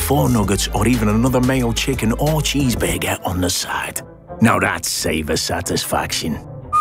4 nuggets, or even another mayo chicken or cheeseburger on the side. Now that's saver satisfaction.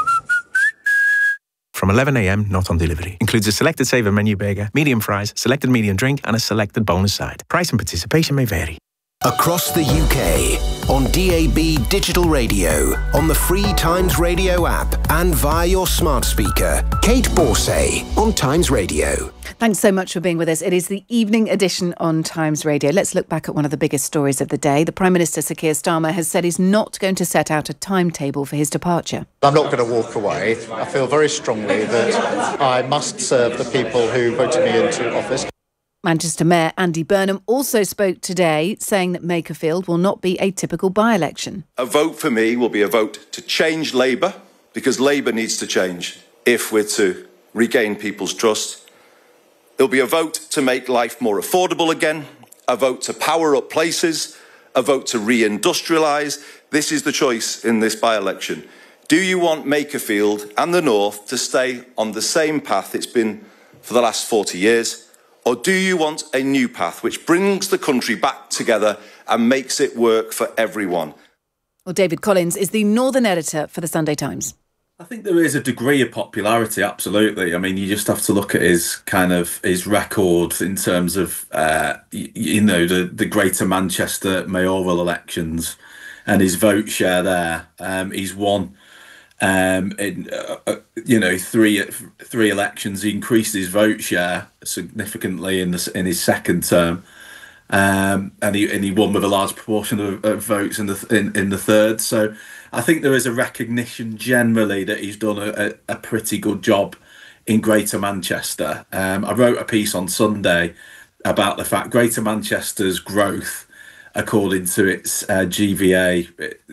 From 11 a.m, not on delivery. Includes a selected saver menu burger, medium fries, selected medium drink, and a selected bonus side. Price and participation may vary. Across the UK, on DAB digital radio, on the free Times Radio app, and via your smart speaker. Kate Borsay on Times Radio. Thanks so much for being with us. It is the evening edition on Times Radio. Let's look back at one of the biggest stories of the day. The Prime Minister, Sir Keir Starmer, has said he's not going to set out a timetable for his departure. I'm not going to walk away. I feel very strongly that I must serve the people who voted me into office. Manchester Mayor Andy Burnham also spoke today, saying that Makerfield will not be a typical by-election. A vote for me will be a vote to change Labour, because Labour needs to change if we're to regain people's trust. It'll be a vote to make life more affordable again, a vote to power up places, a vote to re-industrialise. This is the choice in this by-election. Do you want Makerfield and the North to stay on the same path it's been for the last 40 years? Or do you want a new path which brings the country back together and makes it work for everyone? Well, David Collins is the Northern editor for the Sunday Times. I think there is a degree of popularity, absolutely. I mean, you just have to look at his record in terms of, the Greater Manchester mayoral elections and his vote share there. He's won in three elections. He increased his vote share significantly in his second term, and he won with a large proportion of votes in the third. So I think there is a recognition generally that he's done a pretty good job in Greater Manchester. I wrote a piece on Sunday about the fact Greater Manchester's growth, according to its GVA,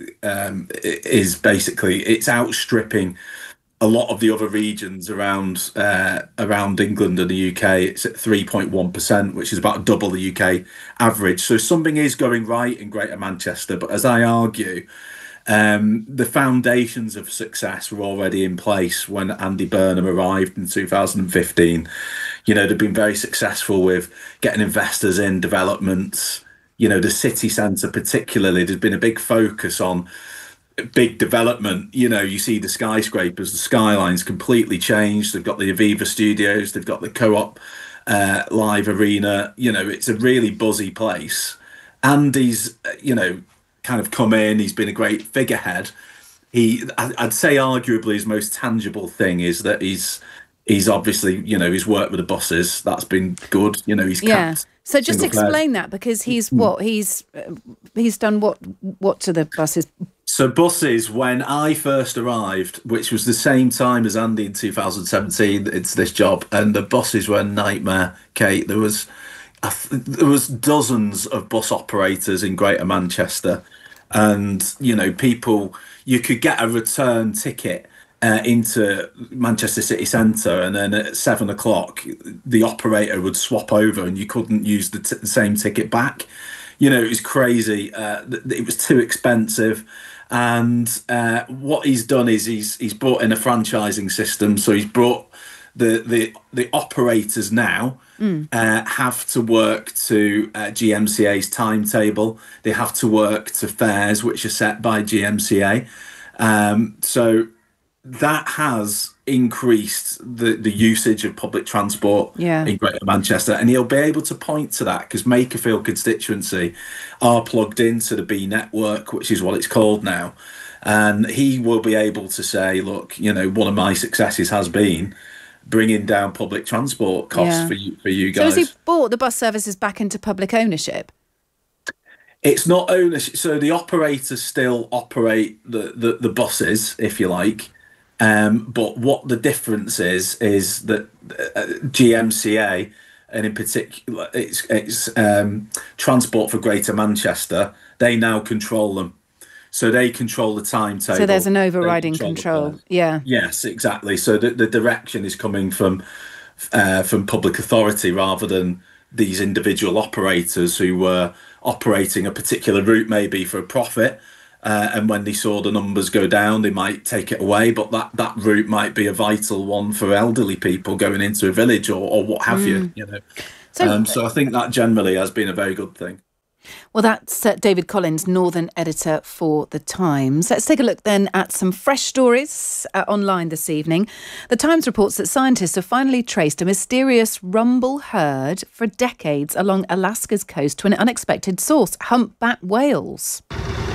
is basically it's outstripping a lot of the other regions around England and the UK. It's at 3.1%, which is about double the UK average. So something is going right in Greater Manchester. But as I argue, the foundations of success were already in place when Andy Burnham arrived in 2015. They've been very successful with getting investors in developments. The city centre particularly, there's been a big focus on big development. You see the skyscrapers, the skyline's completely changed. They've got the Aviva Studios, they've got the Co-op Live Arena. It's a really buzzy place. Andy's, kind of come in, he's been a great figurehead. I'd say arguably his most tangible thing is that he's obviously, he's worked with the buses. That's been good. He's capped. So just explain that, because he's done what to the buses? So buses, when I first arrived, which was the same time as Andy in 2017, it's this job, and the buses were a nightmare, Kate. There was dozens of bus operators in Greater Manchester, and people, you could get a return ticket into Manchester city centre, and then at 7 o'clock the operator would swap over and you couldn't use the same ticket back. It was crazy. It was too expensive. And what he's done is he's brought in a franchising system. So he's brought the operators now have to work to GMCA's timetable. They have to work to fares which are set by GMCA. So that has increased the usage of public transport in Greater Manchester, and he'll be able to point to that because Makerfield constituency are plugged into the B network, which is what it's called now, and he will be able to say, look, one of my successes has been bringing down public transport costs for you guys. So has he brought the bus services back into public ownership? It's not ownership, so the operators still operate the buses, if you like. But what the difference is that GMCA, and in particular it's Transport for Greater Manchester, they now control them. So they control the timetable. So there's an overriding control. Yeah. Yes, exactly. So the direction is coming from public authority rather than these individual operators who were operating a particular route maybe for a profit. And when they saw the numbers go down, they might take it away. But that route might be a vital one for elderly people going into a village or what have you. So I think that generally has been a very good thing. Well, that's David Collins, Northern Editor for The Times. Let's take a look then at some fresh stories online this evening. The Times reports that scientists have finally traced a mysterious rumble heard for decades along Alaska's coast to an unexpected source, humpback whales.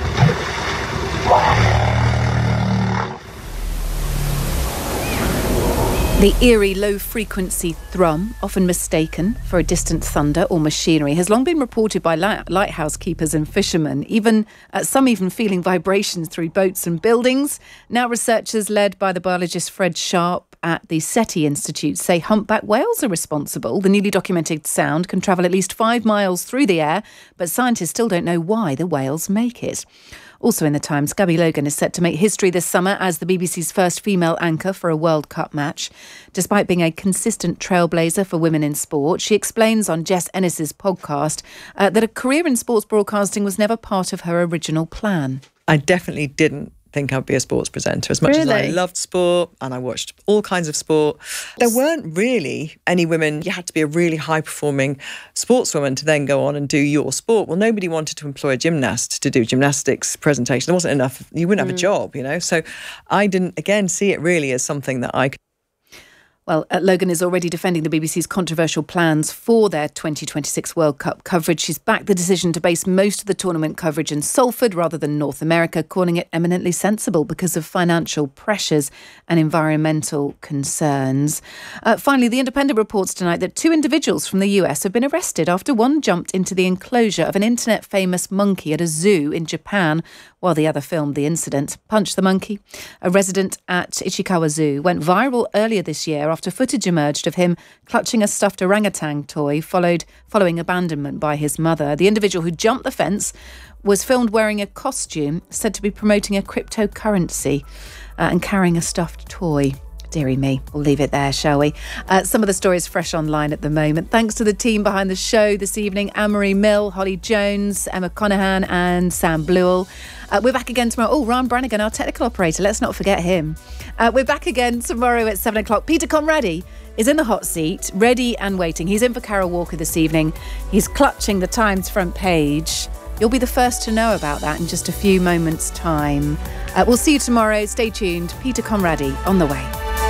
The eerie low-frequency thrum, often mistaken for a distant thunder or machinery, has long been reported by lighthouse keepers and fishermen, some even feeling vibrations through boats and buildings. Now researchers led by the biologist Fred Sharp at the SETI Institute say humpback whales are responsible. The newly documented sound can travel at least 5 miles through the air, but scientists still don't know why the whales make it. Also in the Times, Gabby Logan is set to make history this summer as the BBC's first female anchor for a World Cup match. Despite being a consistent trailblazer for women in sport, she explains on Jess Ennis's podcast that a career in sports broadcasting was never part of her original plan. I definitely didn't think I'd be a sports presenter. As much as I loved sport and I watched all kinds of sport, there weren't really any women. You had to be a really high-performing sportswoman to then go on and do your sport. Well, nobody wanted to employ a gymnast to do gymnastics presentation. There wasn't enough. You wouldn't have a job, So I didn't, again, see it really as something that I could. Well, Logan is already defending the BBC's controversial plans for their 2026 World Cup coverage. She's backed the decision to base most of the tournament coverage in Salford rather than North America, calling it eminently sensible because of financial pressures and environmental concerns. Finally, The Independent reports tonight that 2 individuals from the US have been arrested after one jumped into the enclosure of an internet-famous monkey at a zoo in Japan while the other filmed the incident. Punch the Monkey, a resident at Ichikawa Zoo, went viral earlier this year after footage emerged of him clutching a stuffed orangutan toy following abandonment by his mother. The individual who jumped the fence was filmed wearing a costume said to be promoting a cryptocurrency and carrying a stuffed toy. Dearie me, we'll leave it there, shall we? Some of the stories fresh online at the moment. Thanks to the team behind the show this evening, Anne-Marie Mill, Holly Jones, Emma Conahan and Sam Blewell. We're back again tomorrow. Oh, Ryan Brannigan, our technical operator. Let's not forget him. We're back again tomorrow at 7 o'clock. Peter Conradi is in the hot seat, ready and waiting. He's in for Carol Walker this evening. He's clutching the Times front page. You'll be the first to know about that in just a few moments' time. We'll see you tomorrow. Stay tuned. Peter Conradi on the way.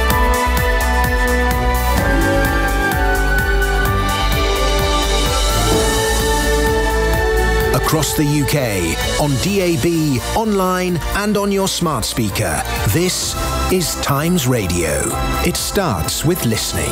Across the UK, on DAB, online and on your smart speaker. This is Times Radio. It starts with listening.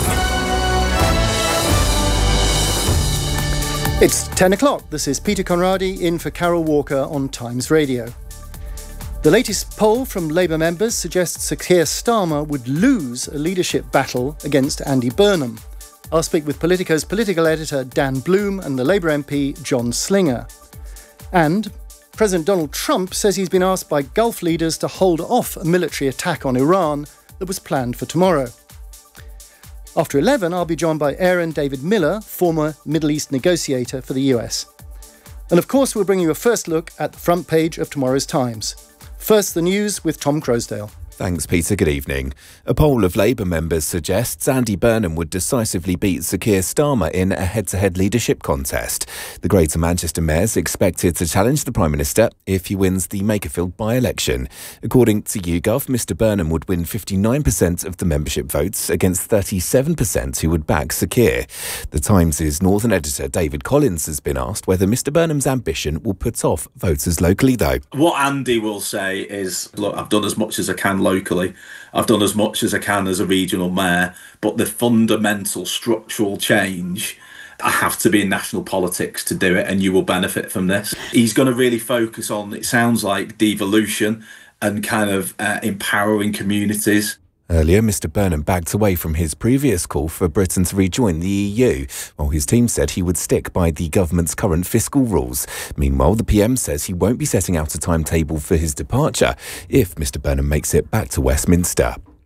It's 10 o'clock. This is Peter Conradi in for Carol Walker on Times Radio. The latest poll from Labour members suggests Sir Keir Starmer would lose a leadership battle against Andy Burnham. I'll speak with Politico's political editor Dan Bloom and the Labour MP John Slinger. And President Donald Trump says he's been asked by Gulf leaders to hold off a military attack on Iran that was planned for tomorrow. After 11, I'll be joined by Aaron David Miller, former Middle East negotiator for the US. And of course, we'll bring you a first look at the front page of tomorrow's Times. First, the news with Tom Croasdale. Thanks, Peter. Good evening. A poll of Labour members suggests Andy Burnham would decisively beat Sir Keir Starmer in a head-to-head leadership contest. The Greater Manchester Mayor's expected to challenge the Prime Minister if he wins the Makerfield by-election. According to YouGov, Mr Burnham would win 59% of the membership votes against 37% who would back Sir Keir. The Times' Northern Editor David Collins has been asked whether Mr Burnham's ambition will put off voters locally, though. What Andy will say is, look, I've done as much as I can locally. I've done as much as I can as a regional mayor, but the fundamental structural change, I have to be in national politics to do it, and you will benefit from this. He's going to really focus on, it sounds like, devolution and kind of empowering communities. Earlier, Mr Burnham backed away from his previous call for Britain to rejoin the EU, while his team said he would stick by the government's current fiscal rules. Meanwhile, the PM says he won't be setting out a timetable for his departure if Mr Burnham makes it back to Westminster.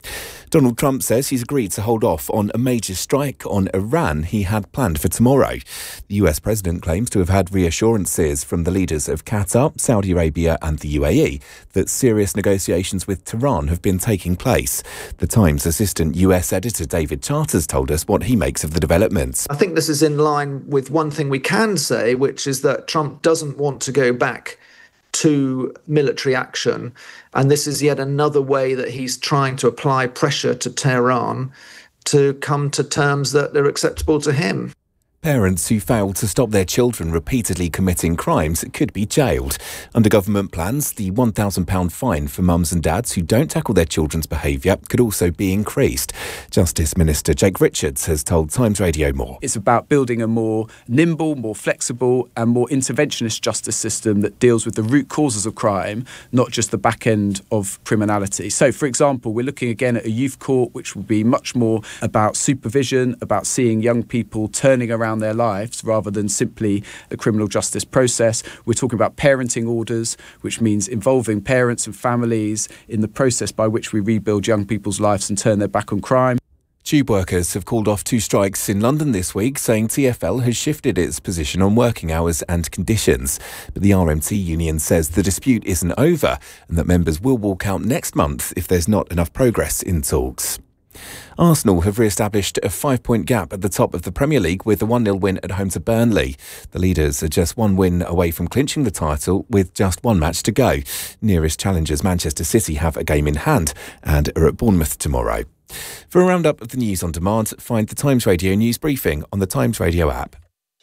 Donald Trump says he's agreed to hold off on a major strike on Iran he had planned for tomorrow. The US president claims to have had reassurances from the leaders of Qatar, Saudi Arabia and the UAE that serious negotiations with Tehran have been taking place. The Times assistant US editor David Charters told us what he makes of the developments. I think this is in line with one thing we can say, which is that Trump doesn't want to go back to military action. And this is yet another way that he's trying to apply pressure to Tehran to come to terms that are acceptable to him. Parents who fail to stop their children repeatedly committing crimes could be jailed. Under government plans, the £1,000 fine for mums and dads who don't tackle their children's behaviour could also be increased. Justice Minister Jake Richards has told Times Radio more. It's about building a more nimble, more flexible and more interventionist justice system that deals with the root causes of crime, not just the back end of criminality. So, for example, we're looking again at a youth court which will be much more about supervision, about seeing young people turning around their lives rather than simply a criminal justice process. We're talking about parenting orders, which means involving parents and families in the process by which we rebuild young people's lives and turn their back on crime. Tube workers have called off 2 strikes in London this week, saying TfL has shifted its position on working hours and conditions. But the RMT union says the dispute isn't over and that members will walk out next month if there's not enough progress in talks. Arsenal have re-established a 5-point gap at the top of the Premier League with a 1-0 win at home to Burnley. The leaders are just 1 win away from clinching the title with just 1 match to go. Nearest challengers Manchester City have a game in hand and are at Bournemouth tomorrow. For a roundup of the news on demand, find the Times Radio news briefing on the Times Radio app.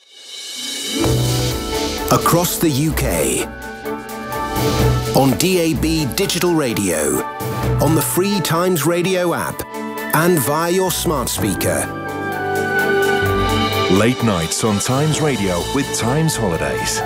Across the UK, on DAB Digital Radio, on the free Times Radio app, and via your smart speaker. Late nights on Times Radio with Times Holidays.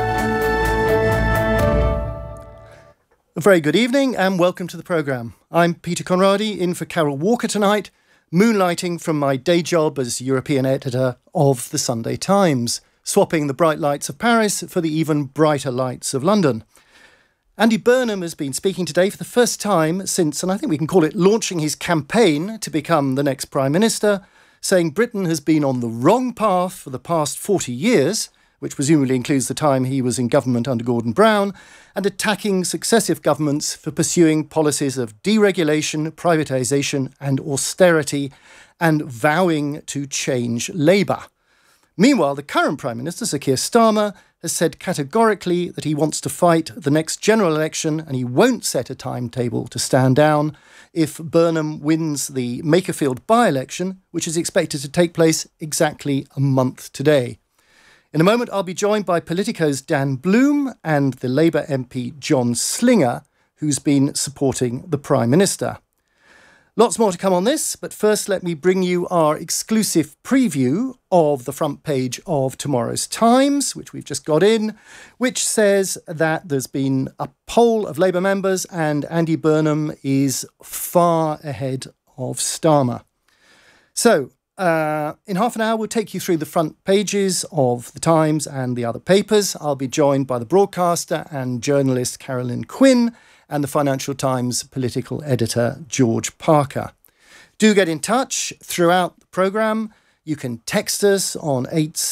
A very good evening and welcome to the programme. I'm Peter Conradi, in for Carol Walker tonight, moonlighting from my day job as European editor of the Sunday Times, swapping the bright lights of Paris for the even brighter lights of London. Andy Burnham has been speaking today for the first time since, and I think we can call it launching his campaign to become the next Prime Minister, saying Britain has been on the wrong path for the past 40 years, which presumably includes the time he was in government under Gordon Brown, and attacking successive governments for pursuing policies of deregulation, privatisation and austerity, and vowing to change Labour. Meanwhile, the current Prime Minister, Sir Keir Starmer, has said categorically that he wants to fight the next general election and he won't set a timetable to stand down if Burnham wins the Makerfield by-election, which is expected to take place exactly a month today. In a moment, I'll be joined by Politico's Dan Bloom and the Labour MP John Slinger, who's been supporting the Prime Minister. Lots more to come on this, but first let me bring you our exclusive preview of the front page of tomorrow's Times, which we've just got in, which says that there's been a poll of Labour members and Andy Burnham is far ahead of Starmer. So, in half an hour, we'll take you through the front pages of the Times and the other papers. I'll be joined by the broadcaster and journalist Carolyn Quinn and the Financial Times political editor George Parker. Do get in touch throughout the programme. You can text us on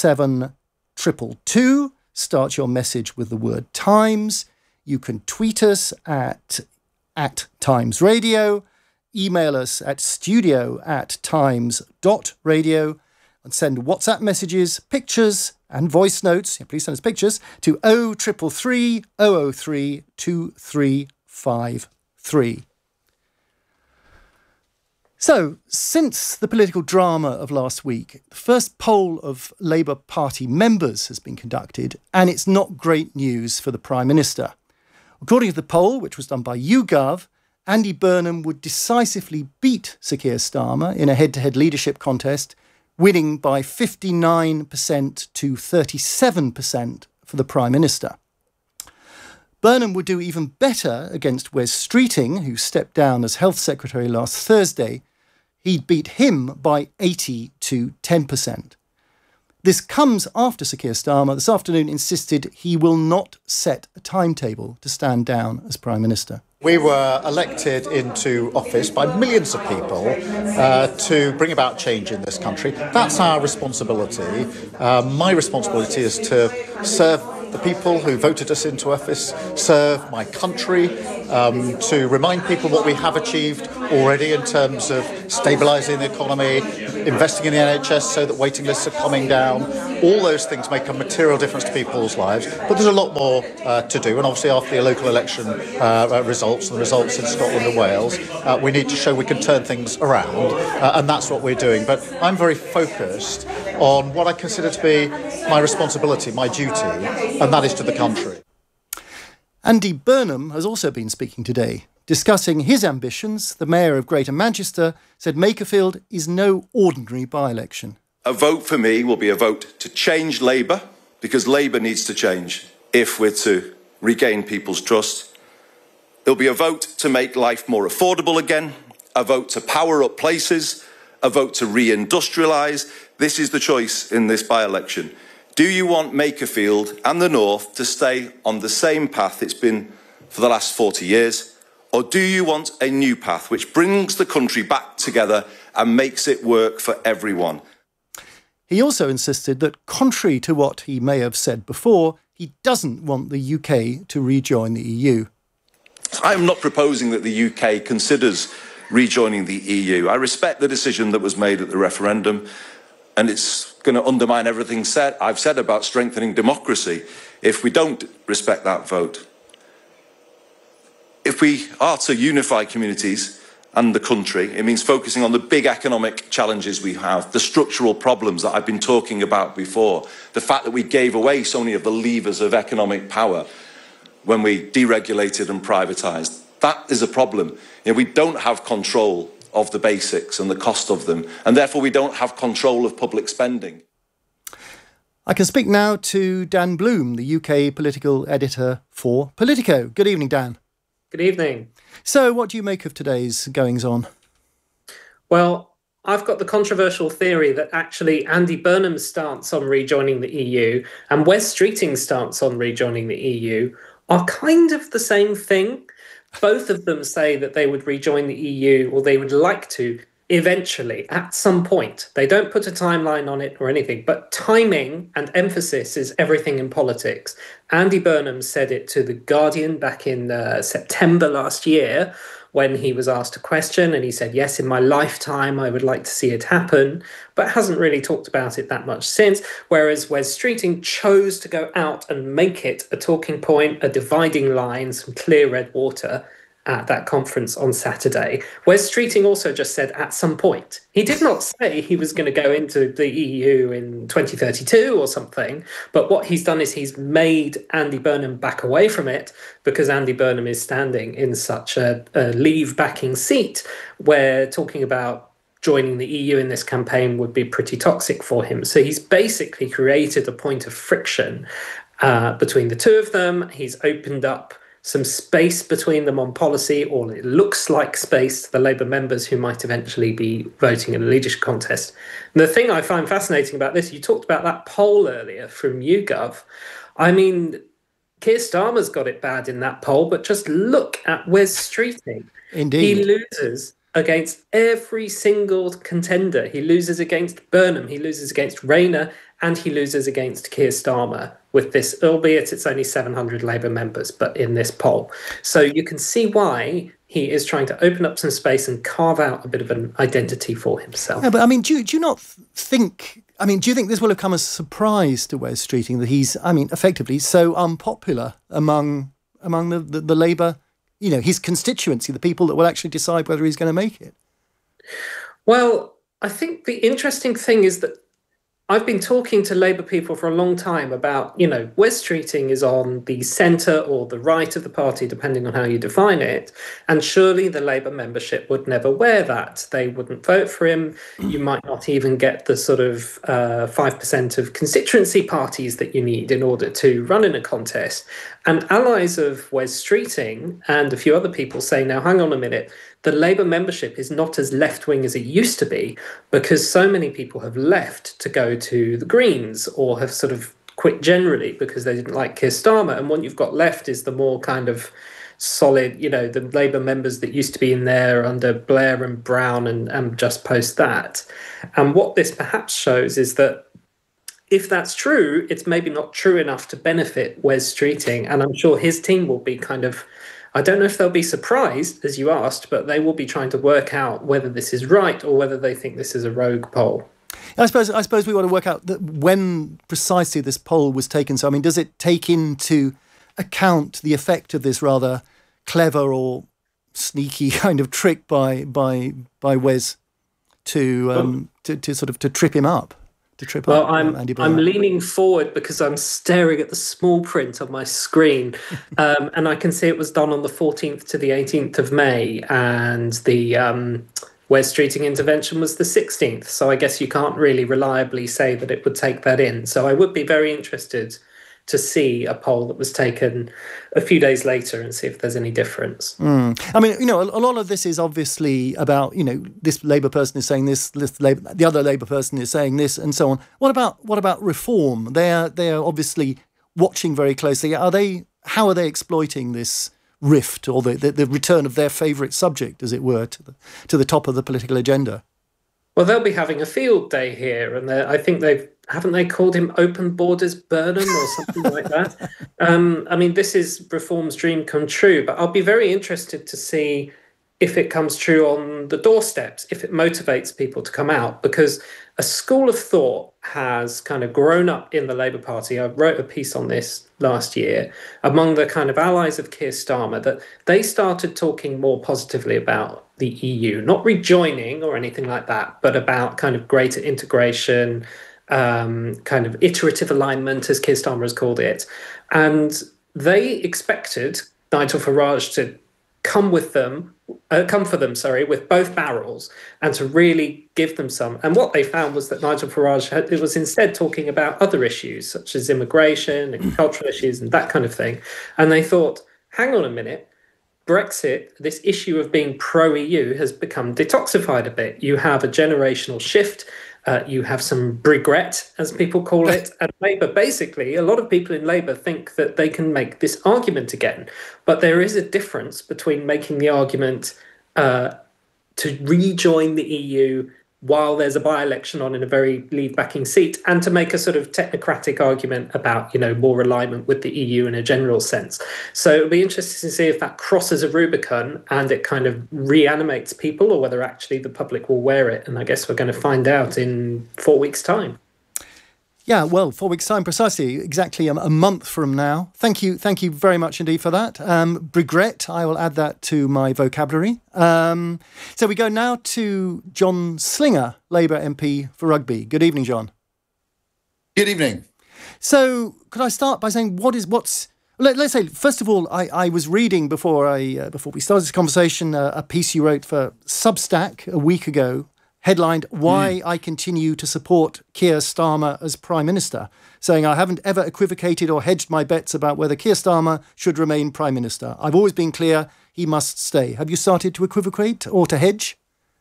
87222. Start your message with the word Times. You can tweet us at Times Radio. Email us at studio@times.radio and send WhatsApp messages, pictures and voice notes, please send us pictures, to 0333 003 2353. So, since the political drama of last week, the first poll of Labour Party members has been conducted, and it's not great news for the Prime Minister. According to the poll, which was done by YouGov, Andy Burnham would decisively beat Sir Keir Starmer in a head-to-head leadership contest, winning by 59% to 37% for the Prime Minister. Burnham would do even better against Wes Streeting, who stepped down as Health Secretary last Thursday. He'd beat him by 80 to 10%. This comes after Sir Keir Starmer this afternoon insisted he will not set a timetable to stand down as Prime Minister. We were elected into office by millions of people to bring about change in this country. That's our responsibility. My responsibility is to serve the people who voted us into office, serve my country, to remind people what we have achieved already in terms of stabilising the economy, investing in the NHS so that waiting lists are coming down. All those things make a material difference to people's lives, but there's a lot more to do. And obviously after the local election results and the results in Scotland and Wales, we need to show we can turn things around, and that's what we're doing. But I'm very focused on what I consider to be my responsibility, my duty, and that is to the country. Andy Burnham has also been speaking today. Discussing his ambitions, the Mayor of Greater Manchester said Makerfield is no ordinary by-election. A vote for me will be a vote to change Labour, because Labour needs to change if we're to regain people's trust. There'll be a vote to make life more affordable again, a vote to power up places, a vote to re-industrialise. This is the choice in this by-election. Do you want Makerfield and the North to stay on the same path it's been for the last 40 years? Or do you want a new path which brings the country back together and makes it work for everyone? He also insisted that, contrary to what he may have said before, he doesn't want the UK to rejoin the EU. I am not proposing that the UK considers rejoining the EU. I respect the decision that was made at the referendum, and it's going to undermine everything I've said about strengthening democracy if we don't respect that vote. If we are to unify communities and the country, it means focusing on the big economic challenges we have, the structural problems that I've been talking about before, the fact that we gave away so many of the levers of economic power when we deregulated and privatised. That is a problem. We don't have control of the basics and the cost of them, and therefore we don't have control of public spending. I can speak now to Dan Bloom, the UK political editor for Politico. Good evening, Dan. Good evening. So what do you make of today's goings-on? Well, I've got the controversial theory that actually Andy Burnham's stance on rejoining the EU and Wes Streeting's stance on rejoining the EU are kind of the same thing. Both of them say that they would rejoin the EU, or they would like to eventually, at some point. They don't put a timeline on it or anything, but timing and emphasis is everything in politics. Andy Burnham said it to The Guardian back in September last year when he was asked a question, and he said, yes, in my lifetime, I would like to see it happen, but hasn't really talked about it that much since, whereas Wes Streeting chose to go out and make it a talking point, a dividing line, some clear red water at that conference on Saturday. Wes Streeting also just said at some point. He did not say he was going to go into the EU in 2032 or something, but what he's done is he's made Andy Burnham back away from it because Andy Burnham is standing in such a leave-backing seat where talking about joining the EU in this campaign would be pretty toxic for him. So he's basically created a point of friction between the two of them. He's opened up some space between them on policy, or it looks like space to the Labour members who might eventually be voting in a leadership contest. And the thing I find fascinating about this, you talked about that poll earlier from YouGov. I mean, Keir Starmer's got it bad in that poll, but just look at Wes Streeting. Indeed. He loses against every single contender. He loses against Burnham, he loses against Rayner, and he loses against Keir Starmer with this, albeit it's only 700 Labour members, but in this poll. So you can see why he is trying to open up some space and carve out a bit of an identity for himself. Yeah, but I mean, do you not think, do you think this will have come as a surprise to Wes Streeting that he's, effectively so unpopular among the Labour, his constituency, the people that will actually decide whether he's going to make it? Well, I think the interesting thing is that I've been talking to Labour people for a long time about, Wes Streeting is on the centre or the right of the party, depending on how you define it. And surely the Labour membership would never wear that. They wouldn't vote for him. You might not even get the sort of 5% of constituency parties that you need in order to run in a contest. And allies of Wes Streeting and a few other people say, now, hang on a minute, the Labour membership is not as left-wing as it used to be, because so many people have left to go to the Greens or have sort of quit generally because they didn't like Keir Starmer. And what you've got left is the more kind of solid, the Labour members that used to be in there under Blair and Brown and just post that. And what this perhaps shows is that if that's true, it's maybe not true enough to benefit Wes Streeting. And I'm sure his team will be I don't know if they'll be surprised, as you asked, but they will be trying to work out whether this is right or whether they think this is a rogue poll. I suppose we want to work out that when precisely this poll was taken. So, I mean, does it take into account the effect of this rather clever or sneaky kind of trick by Wes to trip him up? I'm leaning forward because I'm staring at the small print on my screen, and I can see it was done on the 14th to the 18th of May, and the Wes Streeting intervention was the 16th. So I guess you can't really reliably say that it would take that in. So I would be very interested to see a poll that was taken a few days later and see if there's any difference. I mean, a lot of this is obviously about, this Labour person is saying this, the other Labour person is saying this, and so on. What about reform? They are obviously watching very closely. How are they exploiting this rift or the return of their favourite subject, as it were, to the top of the political agenda? Well, they'll be having a field day here, and I think haven't they called him Open Borders Burnham or something like that? I mean, this is Reform's dream come true, but I'll be very interested to see if it comes true on the doorsteps, if it motivates people to come out, because a school of thought has kind of grown up in the Labour Party. I wrote a piece on this last year among the kind of allies of Keir Starmer, that they started talking more positively about the EU, not rejoining or anything like that, but about kind of greater integration, kind of iterative alignment, as Keir Starmer has called it. And they expected Nigel Farage to come for them, with both barrels, and to really give them some. And what they found was that Nigel Farage was instead talking about other issues, such as immigration and cultural issues and that kind of thing. And they thought, hang on a minute, Brexit, this issue of being pro-EU has become detoxified a bit. You have a generational shift. You have some regret, as people call it. And Labour, basically, a lot of people in Labour think that they can make this argument again. But there is a difference between making the argument to rejoin the EU while there's a by-election on in a very Leave-backing seat, and to make a sort of technocratic argument about, more alignment with the EU in a general sense. So it'll be interesting to see if that crosses a Rubicon and it kind of reanimates people, or whether actually the public will wear it. And I guess we're going to find out in 4 weeks' time. Yeah, well, 4 weeks' time, precisely, exactly a month from now. Thank you very much indeed for that. Regret, I will add that to my vocabulary. So we go now to John Slinger, Labour MP for Rugby. Good evening, John. Good evening. So could I start by saying let's say, first of all, I was reading before we started this conversation a piece you wrote for Substack a week ago, headlined, Why I Continue to Support Keir Starmer as Prime Minister, saying, I haven't ever equivocated or hedged my bets about whether Keir Starmer should remain Prime Minister. I've always been clear he must stay. Have you started to equivocate or to hedge?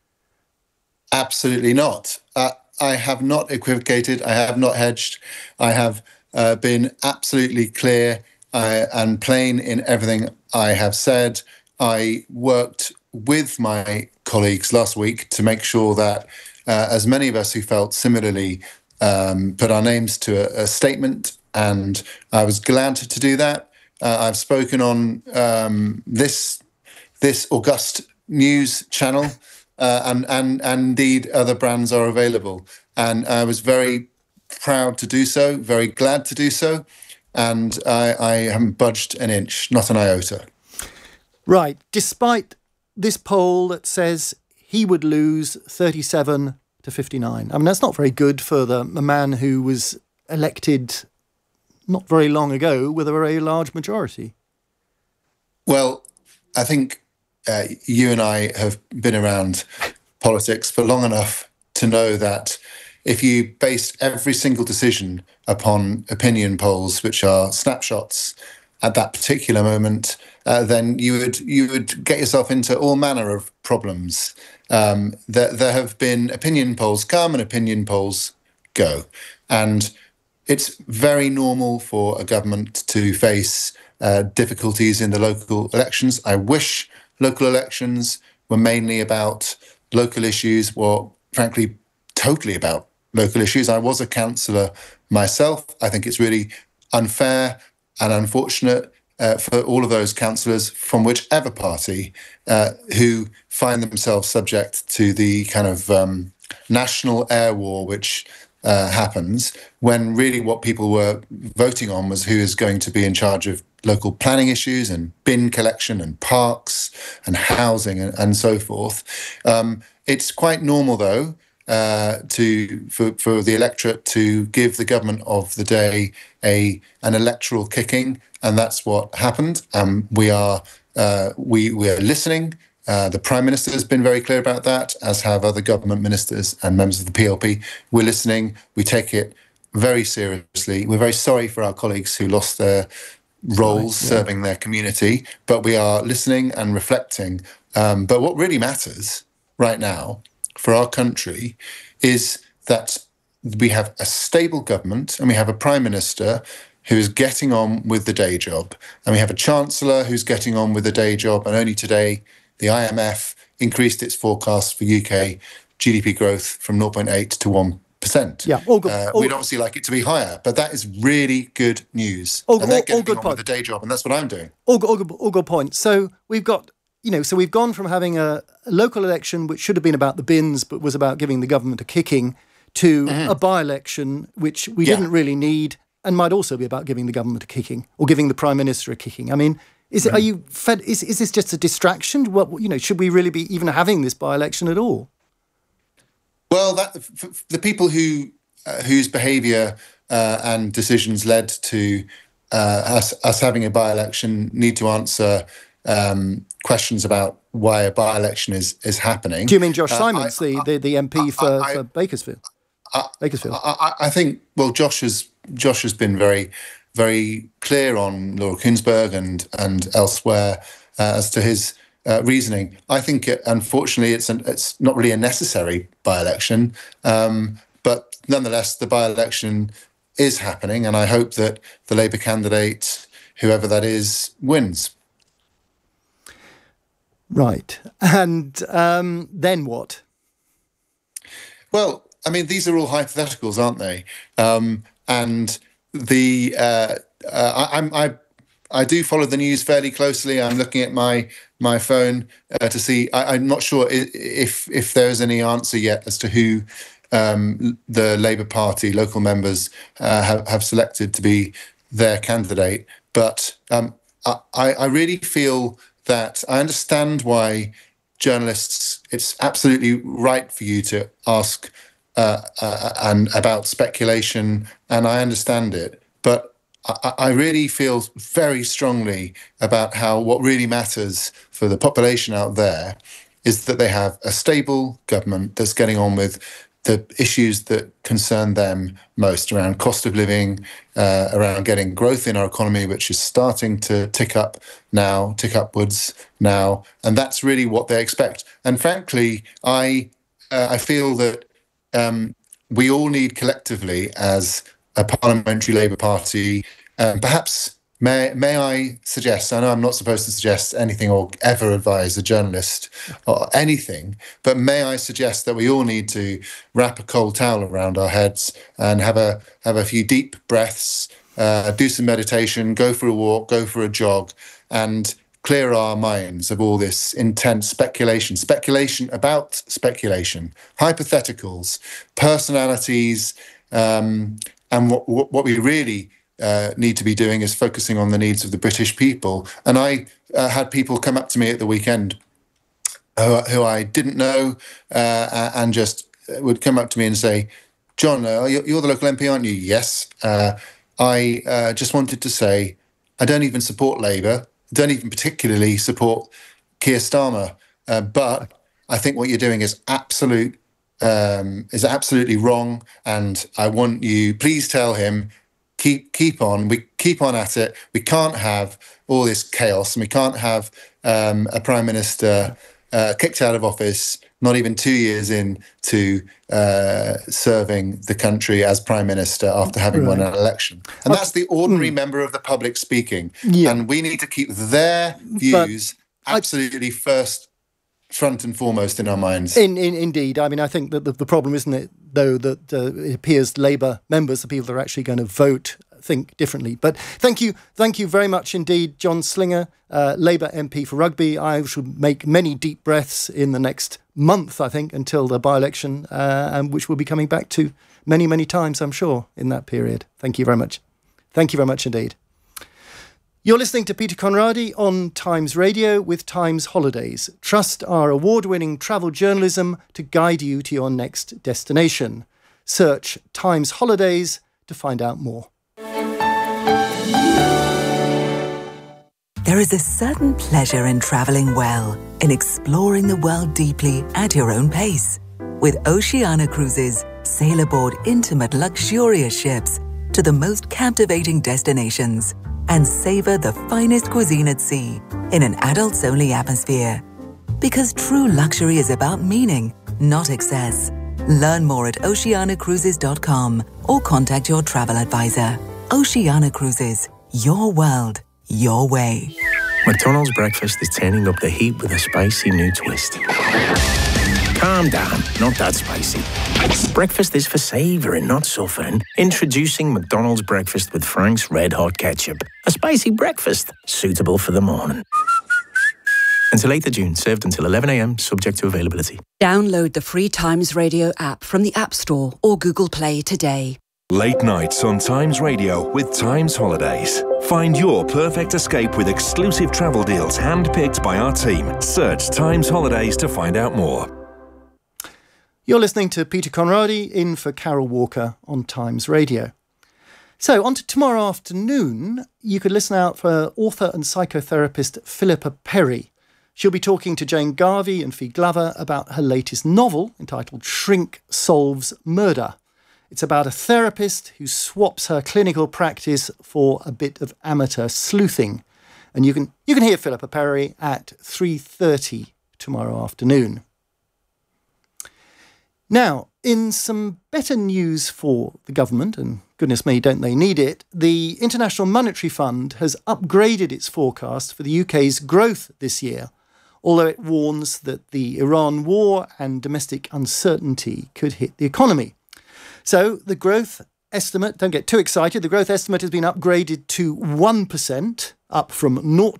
Absolutely not. I have not equivocated. I have not hedged. I have been absolutely clear and plain in everything I have said. I worked with my colleagues last week to make sure that as many of us who felt similarly put our names to a statement, and I was glad to do that. I've spoken on this august news channel, and indeed other brands are available, and I was very proud to do so, very glad to do so, and I haven't budged an inch, not an iota. Right, despite this poll that says he would lose 37 to 59. I mean, that's not very good for a man who was elected not very long ago with a very large majority. Well, I think you and I have been around politics for long enough to know that if you based every single decision upon opinion polls, which are snapshots at that particular moment, then you would get yourself into all manner of problems. There have been opinion polls come and opinion polls go, and it's very normal for a government to face difficulties in the local elections. I wish local elections were mainly about local issues, or frankly, totally about local issues. I was a councillor myself. I think it's really unfair and unfortunate for all of those councillors from whichever party who find themselves subject to the kind of national air war which happens, when really what people were voting on was who is going to be in charge of local planning issues and bin collection and parks and housing and so forth. It's quite normal, though, for the electorate to give the government of the day an electoral kicking, and that's what happened. We are listening. The Prime Minister has been very clear about that, as have other government ministers and members of the PLP. We're listening. We take it very seriously. We're very sorry for our colleagues who lost their roles serving their community, but we are listening and reflecting. But what really matters right now for our country is that we have a stable government and we have a Prime Minister who is getting on with the day job, and we have a Chancellor who's getting on with the day job. And only today, the IMF increased its forecast for UK GDP growth from 0.8 to 1%. Yeah, all good. We'd obviously like it to be higher, but that is really good news. And they're getting on with the day job, and that's what I'm doing. All good point. So we've got, so we've gone from having a local election which should have been about the bins but was about giving the government a kicking, to a by-election which we didn't really need and might also be about giving the government a kicking or giving the Prime Minister a kicking. I mean, are you fed? Is this just a distraction? Should we really be even having this by-election at all? Well, the people whose behaviour and decisions led to us having a by-election need to answer questions about why a by-election is happening. Do you mean Josh Simons, the MP for Bakersfield? I think, well, Josh has been very, very clear on Laura Kuenssberg and elsewhere as to his reasoning. I think, unfortunately, it's not really a necessary by-election, but nonetheless, the by-election is happening, and I hope that the Labour candidate, whoever that is, wins. Right. And then what? Well, I mean, these are all hypotheticals, aren't they? And I do follow the news fairly closely. I'm looking at my phone to see. I'm not sure if there is any answer yet as to who the Labour Party local members have selected to be their candidate. But I really feel that I understand why journalists. It's absolutely right for you to ask and about speculation, and I understand it. But I really feel very strongly about how what really matters for the population out there is that they have a stable government that's getting on with the issues that concern them most, around cost of living, around getting growth in our economy, which is starting to tick upwards now. And that's really what they expect. And frankly, I feel that we all need collectively as a parliamentary Labour Party, perhaps may I suggest, I know I'm not supposed to suggest anything or ever advise a journalist or anything, but may I suggest that we all need to wrap a cold towel around our heads and have a few deep breaths, do some meditation, go for a walk, go for a jog, and clear our minds of all this intense speculation about speculation, hypotheticals, personalities, and what we really need to be doing is focusing on the needs of the British people. And I had people come up to me at the weekend who I didn't know and just would come up to me and say, John, you're the local MP, aren't you? Yes. I just wanted to say, I don't even support Labour, don't even particularly support Keir Starmer, but I think what you're doing is absolutely wrong, and I want you, please tell him keep on. We keep on at it. We can't have all this chaos, and we can't have a prime minister kicked out of office not even 2 years into serving the country as prime minister after having won an election. And that's the ordinary member of the public speaking. Yeah. And we need to keep their views absolutely front and foremost in our minds. Indeed. I mean, I think that the problem, isn't it, though, that it appears Labour members, the people that are actually going to vote, think differently. But thank you very much indeed, John Slinger, Labour MP for Rugby. I shall make many deep breaths in the next month, I think, until the by-election, and which we'll be coming back to many, many times, I'm sure, in that period. Thank you very much. Thank you very much indeed. You're listening to Peter Conradi on Times Radio with Times Holidays. Trust our award-winning travel journalism to guide you to your next destination. Search Times Holidays to find out more. There is a certain pleasure in travelling well, in exploring the world deeply at your own pace. With Oceania Cruises, sail aboard intimate, luxurious ships to the most captivating destinations and savour the finest cuisine at sea in an adults-only atmosphere. Because true luxury is about meaning, not excess. Learn more at oceanacruises.com or contact your travel advisor. Oceania Cruises, your world, your way. McDonald's breakfast is turning up the heat with a spicy new twist. Calm down, not that spicy. Breakfast is for savouring, not suffering. Introducing McDonald's breakfast with Frank's Red Hot Ketchup. A spicy breakfast, suitable for the morning. Until 8th of June, served until 11 a.m, subject to availability. Download the free Times Radio app from the App Store or Google Play today. Late nights on Times Radio with Times Holidays. Find your perfect escape with exclusive travel deals handpicked by our team. Search Times Holidays to find out more. You're listening to Peter Conradi in for Carol Walker on Times Radio. So, on to tomorrow afternoon, you could listen out for author and psychotherapist Philippa Perry. She'll be talking to Jane Garvey and Fee Glover about her latest novel entitled Shrink Solves Murder. It's about a therapist who swaps her clinical practice for a bit of amateur sleuthing. And you can hear Philippa Perry at 3:30 tomorrow afternoon. Now, in some better news for the government, and goodness me, don't they need it, the International Monetary Fund has upgraded its forecast for the UK's growth this year, although it warns that the Iran war and domestic uncertainty could hit the economy. So the growth estimate, don't get too excited, the growth estimate has been upgraded to 1%, up from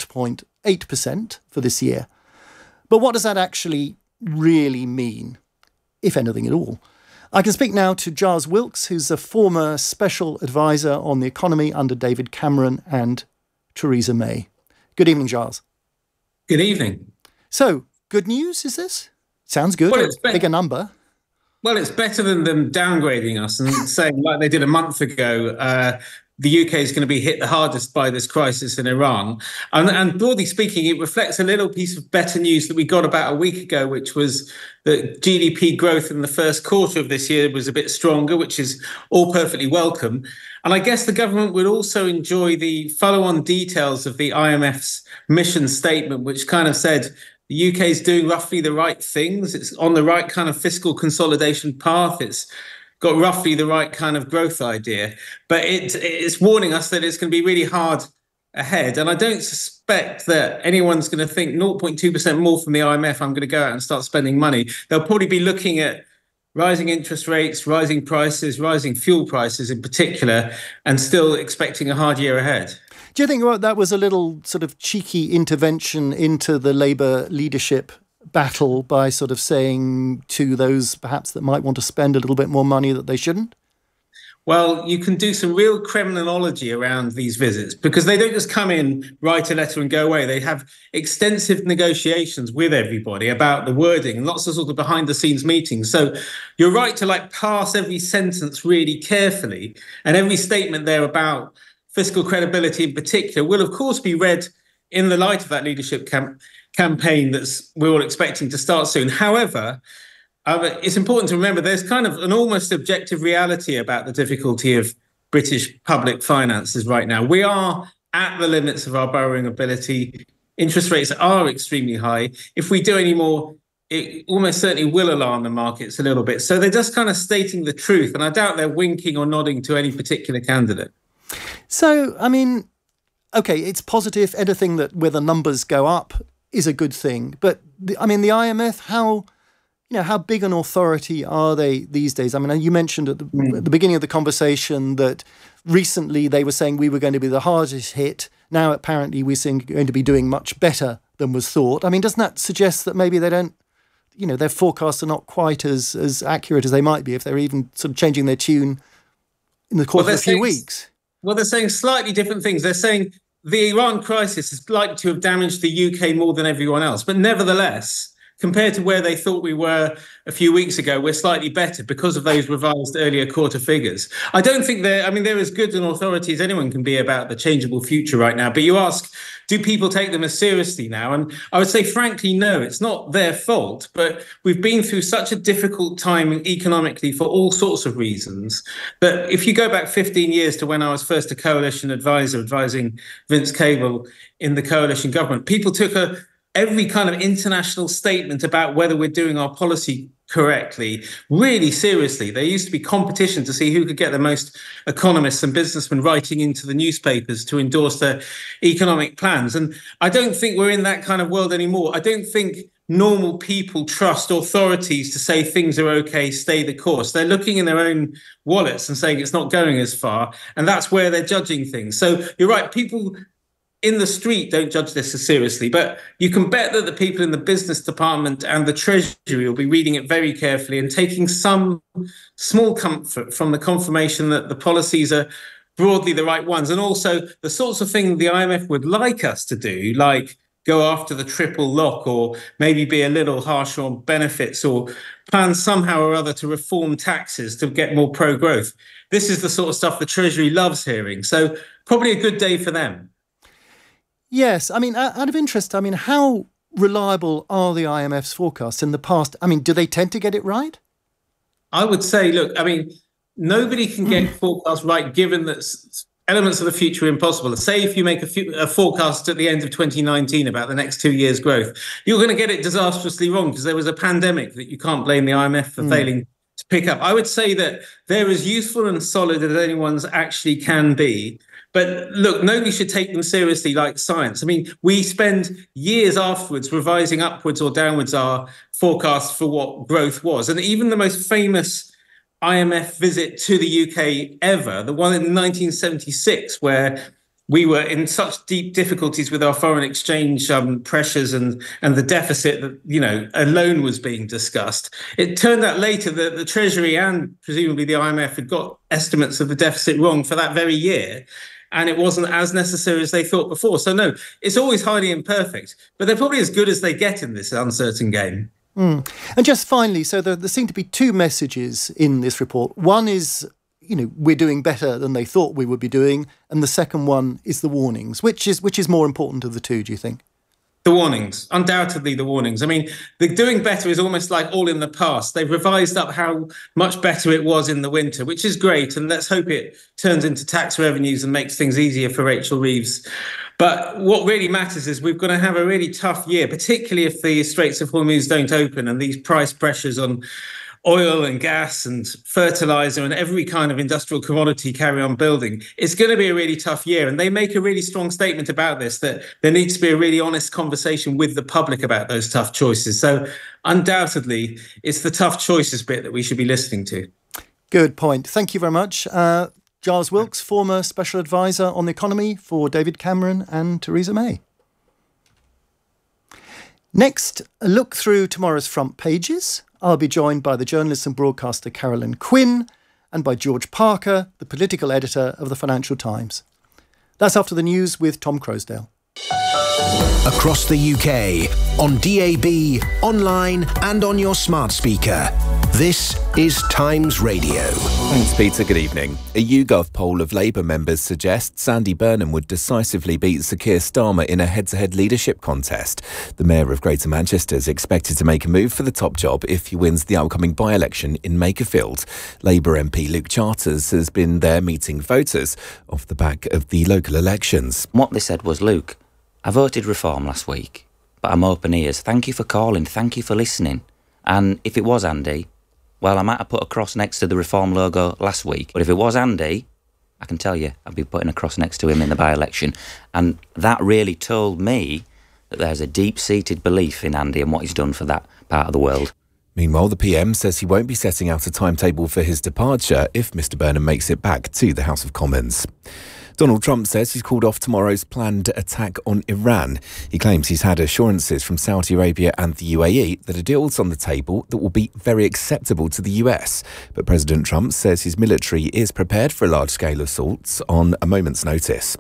0.8% for this year. But what does that actually really mean, if anything at all? I can speak now to Giles Wilkes, who's a former special advisor on the economy under David Cameron and Theresa May. Good evening, Giles. Good evening. So, good news, is this? Sounds good. Well, it's a bigger number. Well, it's better than them downgrading us and saying, like they did a month ago, the UK is going to be hit the hardest by this crisis in Iran. And broadly speaking, it reflects a little piece of better news that we got about a week ago, which was that GDP growth in the first quarter of this year was a bit stronger, which is all perfectly welcome. And I guess the government would also enjoy the follow-on details of the IMF's mission statement, which kind of said the UK is doing roughly the right things. It's on the right kind of fiscal consolidation path. It's got roughly the right kind of growth idea. But it's warning us that it's going to be really hard ahead. And I don't suspect that anyone's going to think 0.2% more from the IMF, I'm going to go out and start spending money. They'll probably be looking at rising interest rates, rising prices, rising fuel prices in particular, and still expecting a hard year ahead. Do you think that was a little sort of cheeky intervention into the Labour leadership battle by sort of saying to those perhaps that might want to spend a little bit more money that they shouldn't? Well, you can do some real criminology around these visits because they don't just come in, write a letter and go away. They have extensive negotiations with everybody about the wording and lots of sort of behind the scenes meetings. So you're right to parse every sentence really carefully, and every statement there about fiscal credibility in particular will, of course, be read in the light of that leadership campaign we're all expecting to start soon. However, it's important to remember there's kind of an almost objective reality about the difficulty of British public finances right now. We are at the limits of our borrowing ability. Interest rates are extremely high. If we do any more, it almost certainly will alarm the markets a little bit. So they're just kind of stating the truth, and I doubt they're winking or nodding to any particular candidate. So, I mean, OK, it's positive. Anything that where the numbers go up is a good thing. But, the IMF, how big an authority are they these days? I mean, you mentioned at the beginning of the conversation that recently they were saying we were going to be the hardest hit. Now, apparently, we're going to be doing much better than was thought. I mean, doesn't that suggest that maybe they don't, their forecasts are not quite as accurate as they might be if they're even sort of changing their tune in the course of a few weeks? Well, they're saying slightly different things. They're saying the Iran crisis is likely to have damaged the UK more than everyone else. But nevertheless, compared to where they thought we were a few weeks ago, we're slightly better because of those revised earlier quarter figures. I don't think they're as good an authority as anyone can be about the changeable future right now. But you ask, do people take them as seriously now? And I would say, frankly, no, it's not their fault. But we've been through such a difficult time economically for all sorts of reasons that if you go back 15 years to when I was first a coalition advisor advising Vince Cable in the coalition government, people took every kind of international statement about whether we're doing our policy correctly really seriously. There used to be competition to see who could get the most economists and businessmen writing into the newspapers to endorse their economic plans. And I don't think we're in that kind of world anymore. I don't think normal people trust authorities to say things are okay, stay the course. They're looking in their own wallets and saying it's not going as far. And that's where they're judging things. So you're right, people in the street don't judge this as seriously, but you can bet that the people in the business department and the Treasury will be reading it very carefully and taking some small comfort from the confirmation that the policies are broadly the right ones. And also the sorts of things the IMF would like us to do, like go after the triple lock or maybe be a little harsher on benefits or plan somehow or other to reform taxes to get more pro-growth. This is the sort of stuff the Treasury loves hearing. So probably a good day for them. Yes, I mean, out of interest, I mean, how reliable are the IMF's forecasts in the past? I mean, do they tend to get it right? I would say, look, I mean, nobody can get forecasts right given that elements of the future are impossible. Say if you make a forecast at the end of 2019 about the next 2 years' growth, you're going to get it disastrously wrong because there was a pandemic that you can't blame the IMF for failing to pick up. I would say that they're as useful and solid as anyone's actually can be. But look, nobody should take them seriously like science. I mean, we spend years afterwards revising upwards or downwards our forecasts for what growth was. And even the most famous IMF visit to the UK ever, the one in 1976, where we were in such deep difficulties with our foreign exchange pressures and the deficit that, alone was being discussed. It turned out later that the Treasury and presumably the IMF had got estimates of the deficit wrong for that very year. And it wasn't as necessary as they thought before. So, no, it's always highly imperfect, but they're probably as good as they get in this uncertain game. And just finally, so there seem to be two messages in this report. One is, we're doing better than they thought we would be doing. And the second one is the warnings. Which is more important of the two, do you think? The warnings, undoubtedly the warnings. I mean, the doing better is almost like all in the past. They've revised up how much better it was in the winter, which is great. And let's hope it turns into tax revenues and makes things easier for Rachel Reeves. But what really matters is we're going to have a really tough year, particularly if the Straits of Hormuz don't open and these price pressures on oil and gas and fertilizer and every kind of industrial commodity carry on building. It's going to be a really tough year. And they make a really strong statement about this, that there needs to be a really honest conversation with the public about those tough choices. So undoubtedly, it's the tough choices bit that we should be listening to. Good point. Thank you very much. Giles Wilkes, former Special Advisor on the Economy for David Cameron and Theresa May. Next, a look through tomorrow's front pages. I'll be joined by the journalist and broadcaster Carolyn Quinn and by George Parker, the political editor of the Financial Times. That's after the news with Tom Crosdale. Across the UK, on DAB, online and on your smart speaker. This is Times Radio. Thanks, Peter. Good evening. A YouGov poll of Labour members suggests Andy Burnham would decisively beat Sir Keir Starmer in a head-to-head leadership contest. The Mayor of Greater Manchester is expected to make a move for the top job if he wins the upcoming by-election in Makerfield. Labour MP Luke Charters has been there meeting voters off the back of the local elections. What they said was, Luke, I voted Reform last week, but I'm open ears. Thank you for calling. Thank you for listening. And if it was Andy, well, I might have put a cross next to the Reform logo last week. But if it was Andy, I can tell you, I'd be putting a cross next to him in the by-election. And that really told me that there's a deep-seated belief in Andy and what he's done for that part of the world. Meanwhile, the PM says he won't be setting out a timetable for his departure if Mr Burnham makes it back to the House of Commons. Donald Trump says he's called off tomorrow's planned attack on Iran. He claims he's had assurances from Saudi Arabia and the UAE that a deal's on the table that will be very acceptable to the US. But President Trump says his military is prepared for a large-scale assault on a moment's notice.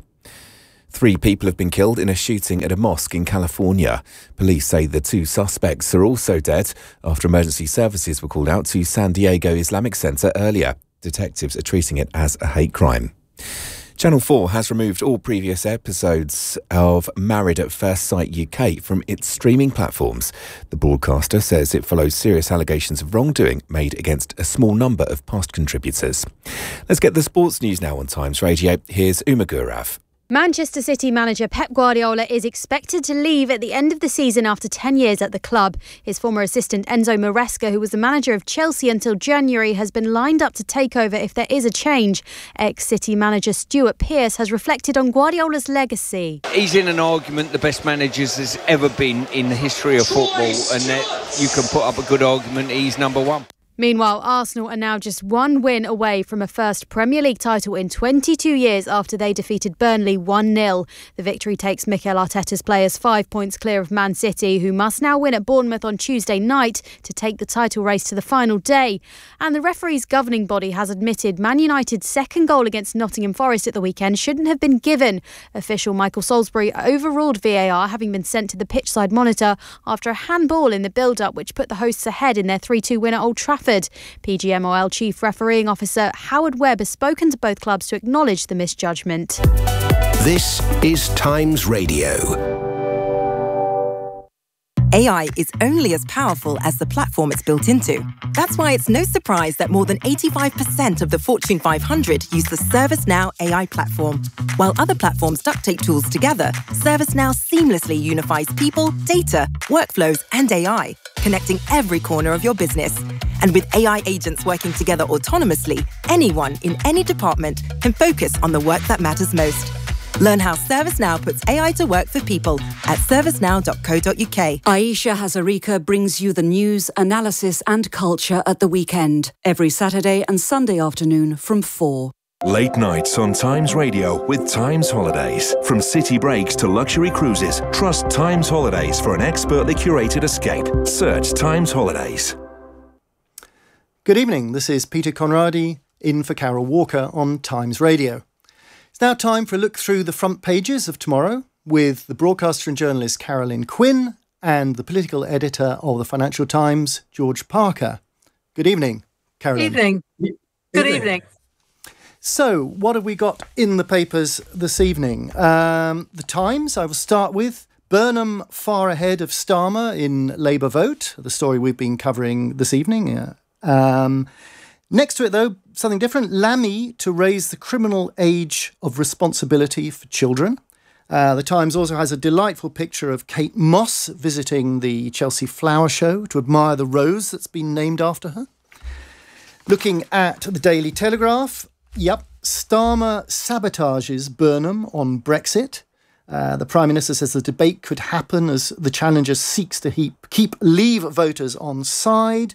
3 people have been killed in a shooting at a mosque in California. Police say the 2 suspects are also dead after emergency services were called out to San Diego Islamic Center earlier. Detectives are treating it as a hate crime. Channel 4 has removed all previous episodes of Married at First Sight UK from its streaming platforms. The broadcaster says it follows serious allegations of wrongdoing made against a small number of past contributors. Let's get the sports news now on Times Radio. Here's Uma Gurav. Manchester City manager Pep Guardiola is expected to leave at the end of the season after 10 years at the club. His former assistant Enzo Maresca, who was the manager of Chelsea until January, has been lined up to take over if there is a change. Ex-City manager Stuart Pearce has reflected on Guardiola's legacy. He's in an argument the best managers there's ever been in the history of football, and that you can put up a good argument he's number one. Meanwhile, Arsenal are now just 1 win away from a first Premier League title in 22 years after they defeated Burnley 1-0. The victory takes Mikel Arteta's players 5 points clear of Man City, who must now win at Bournemouth on Tuesday night to take the title race to the final day. And the referees' governing body has admitted Man United's second goal against Nottingham Forest at the weekend shouldn't have been given. Official Michael Salisbury overruled VAR, having been sent to the pitchside monitor after a handball in the build-up, which put the hosts ahead in their 3-2 win at Old Trafford. PGMOL Chief Refereeing Officer Howard Webb has spoken to both clubs to acknowledge the misjudgment. This is Times Radio. AI is only as powerful as the platform it's built into. That's why it's no surprise that more than 85% of the Fortune 500 use the ServiceNow AI platform. While other platforms duct tape tools together, ServiceNow seamlessly unifies people, data, workflows, and AI, connecting every corner of your business. And with AI agents working together autonomously, anyone in any department can focus on the work that matters most. Learn how ServiceNow puts AI to work for people at servicenow.co.uk. Aisha Hazarika brings you the news, analysis and culture at the weekend, every Saturday and Sunday afternoon from 4. Late nights on Times Radio with Times Holidays. From city breaks to luxury cruises, trust Times Holidays for an expertly curated escape. Search Times Holidays. Good evening, this is Peter Conradi in for Carol Walker on Times Radio. It's now time for a look through the front pages of tomorrow with the broadcaster and journalist Carolyn Quinn and the political editor of the Financial Times, George Parker. Good evening, Carolyn. Evening. Good evening. So, what have we got in the papers this evening? The Times, I will start with. Burnham far ahead of Starmer in Labour vote, the story we've been covering this evening. Next to it, though, something different. Lammy to raise the criminal age of responsibility for children. The Times also has a delightful picture of Kate Moss visiting the Chelsea Flower Show to admire the rose that's been named after her. Looking at the Daily Telegraph, Starmer sabotages Burnham on Brexit. The Prime Minister says the debate could happen as the challenger seeks to keep Leave voters on side.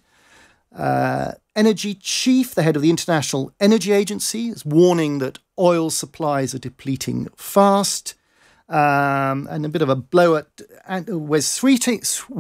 Energy chief, the head of the International Energy Agency, is warning that oil supplies are depleting fast. And a bit of a blow at Wes Streeting,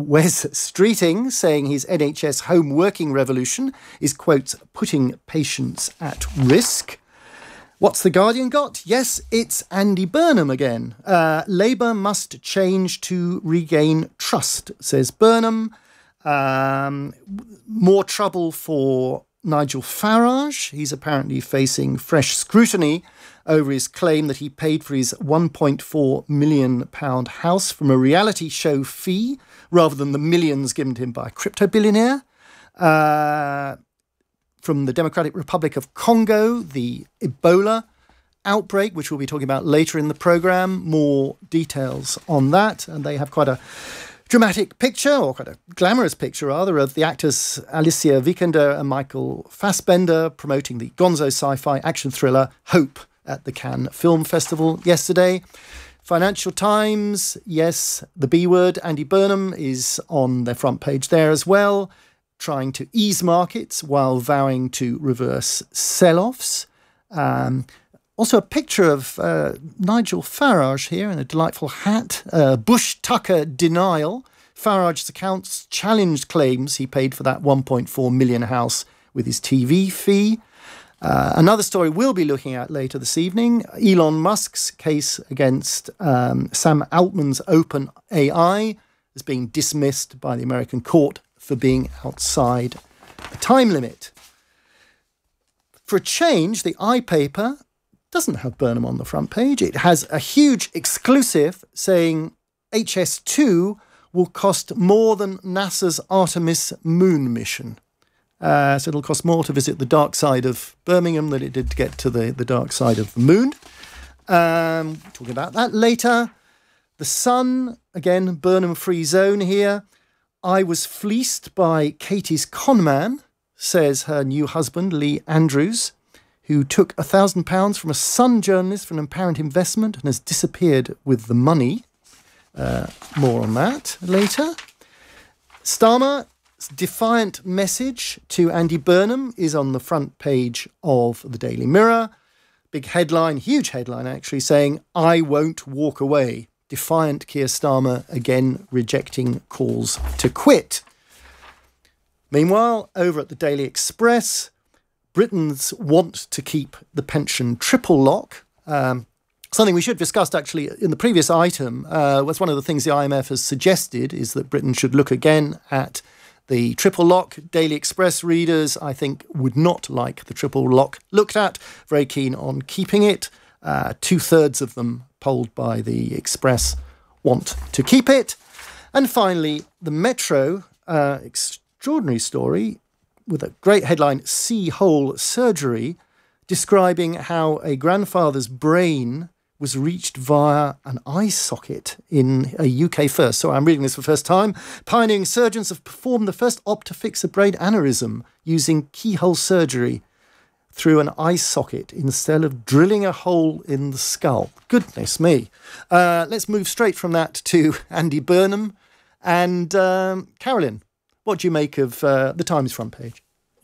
saying his NHS home working revolution is, quote, putting patients at risk. What's The Guardian got? Yes, it's Andy Burnham again. Labour must change to regain trust, says Burnham. More trouble for Nigel Farage. He's apparently facing fresh scrutiny over his claim that he paid for his £1.4 million house from a reality show fee rather than the millions given to him by a crypto billionaire. From the Democratic Republic of Congo, the Ebola outbreak, which we'll be talking about later in the programme. More details on that. And they have quite a dramatic picture, or quite a glamorous picture rather, of the actors Alicia Vikander and Michael Fassbender promoting the gonzo sci-fi action thriller Hope at the Cannes Film Festival yesterday. Financial Times, yes, the B word, Andy Burnham is on their front page there as well, trying to ease markets while vowing to reverse sell-offs. Also a picture of Nigel Farage here in a delightful hat. Bush Tucker denial. Farage's accounts challenged claims he paid for that £1.4 million house with his TV fee. Another story we'll be looking at later this evening, Elon Musk's case against Sam Altman's OpenAI is being dismissed by the American court for being outside the time limit. For a change, the iPaper doesn't have Burnham on the front page. It has a huge exclusive saying HS2 will cost more than NASA's Artemis moon mission. So it'll cost more to visit the dark side of Birmingham than it did to get to the dark side of the moon. Talking about that later. The Sun, again, Burnham-free zone here. I was fleeced by Katie's conman, says her new husband, Lee Andrews, who took £1,000 from a Sun journalist for an apparent investment and has disappeared with the money. More on that later. Starmer's defiant message to Andy Burnham is on the front page of the Daily Mirror. Big headline, huge headline actually, saying, I won't walk away. Defiant Keir Starmer again rejecting calls to quit. Meanwhile, over at the Daily Express, Britons want to keep the pension triple lock. Something we should have discussed actually in the previous item was one of the things the IMF has suggested is that Britain should look again at the triple lock. Daily Express readers, I think, would not like the triple lock looked at. Very keen on keeping it. 2/3 of them polled by the Express want to keep it. And finally, the Metro, extraordinary story with a great headline, Sea-hole surgery, describing how a grandfather's brain was reached via an eye socket in a UK first. So I'm reading this for the first time. Pioneering surgeons have performed the first op to fix a brain aneurysm using keyhole surgery through an eye socket instead of drilling a hole in the skull. Goodness me. Let's move straight from that to Andy Burnham. And Carolyn, what do you make of the Times front page?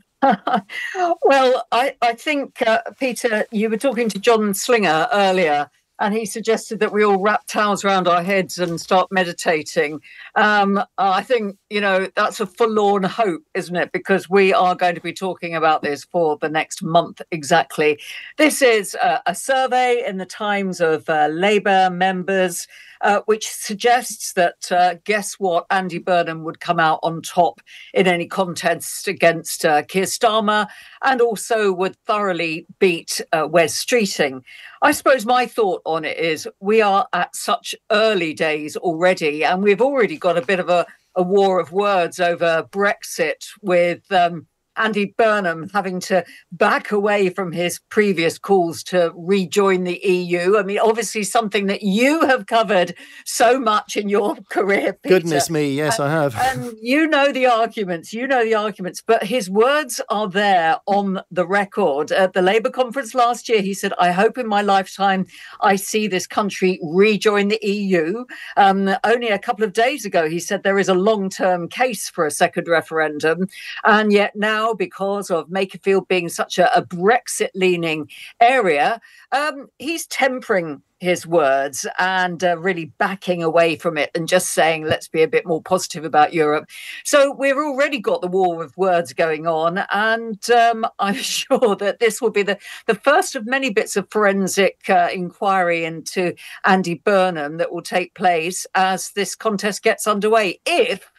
Well, I think, Peter, you were talking to John Slinger earlier, and he suggested that we all wrap towels around our heads and start meditating. I think, that's a forlorn hope, isn't it? Because we are going to be talking about this for the next month exactly. This is a survey in the Times of Labour members, which suggests that, guess what, Andy Burnham would come out on top in any contest against Keir Starmer, and also would thoroughly beat Wes Streeting. I suppose my thought on it is we are at such early days already, and we've already got a bit of a war of words over Brexit with Andy Burnham having to back away from his previous calls to rejoin the EU. I mean, obviously something that you have covered so much in your career, Peter. Goodness me, yes, I have. And you know the arguments, but his words are there on the record. At the Labour conference last year, he said, I hope in my lifetime I see this country rejoin the EU. Only a couple of days ago, he said there is a long-term case for a second referendum. And yet now, because of Makerfield being such a Brexit-leaning area, he's tempering his words and really backing away from it and just saying, let's be a bit more positive about Europe. So we've already got the war of words going on, and I'm sure that this will be the first of many bits of forensic inquiry into Andy Burnham that will take place as this contest gets underway, if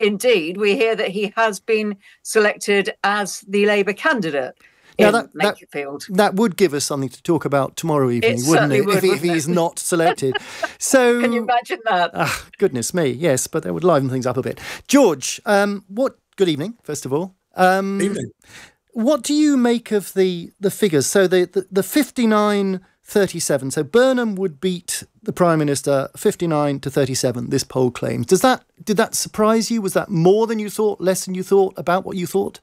indeed, we hear that he has been selected as the Labour candidate. Now that would give us something to talk about tomorrow evening, wouldn't it? If he's not selected. So can you imagine that? Goodness me, yes, but that would liven things up a bit. George, good evening, first of all. Evening. What do you make of the figures? So the 59-37. So Burnham would beat the Prime Minister 59-37. This poll claims. Did that surprise you? Was that more than you thought? Less than you thought? About what you thought?